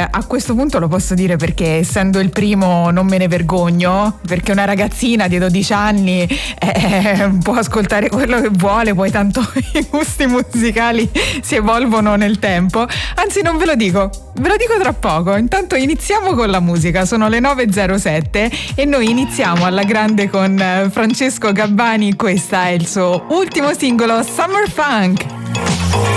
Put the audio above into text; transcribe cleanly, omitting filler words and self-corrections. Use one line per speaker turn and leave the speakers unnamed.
a questo punto lo posso dire perché essendo il primo non me ne vergogno, perché una ragazzina di 12 anni può ascoltare quello che vuole, poi tanto i gusti musicali si evolvono nel tempo. Anzi, non ve lo dico tra poco. Intanto iniziamo con la musica, sono le 9.07 e noi iniziamo alla grande con Francesco Gabbani. Questo è il suo ultimo singolo, Summer Funk.